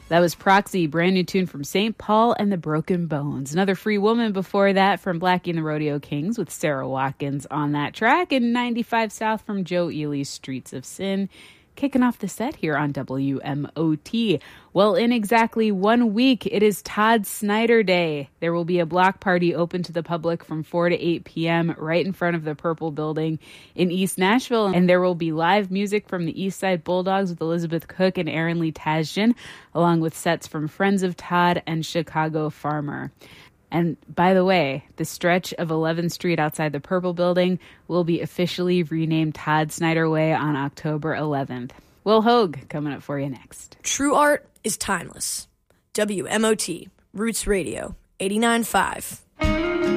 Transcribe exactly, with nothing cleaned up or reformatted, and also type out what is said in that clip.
That was Proxy, brand new tune from Saint Paul and the Broken Bones. Another Free Woman before that from Blackie and the Rodeo Kings with Sarah Watkins on that track. And ninety-five South from Joe Ely's Streets of Sin. Kicking off the set here on W M O T. Well, in exactly one week, it is Todd Snyder Day. There will be a block party open to the public from four to eight p.m. right in front of the Purple Building in East Nashville. And there will be live music from the East Side Bulldogs with Elizabeth Cook and Aaron Lee Tasjan, along with sets from Friends of Todd and Chicago Farmer. And by the way, the stretch of eleventh Street outside the Purple Building will be officially renamed Todd Snyder Way on October eleventh. Will Hogue coming up for you next. True art is timeless. W M O T, Roots Radio, eighty-nine point five.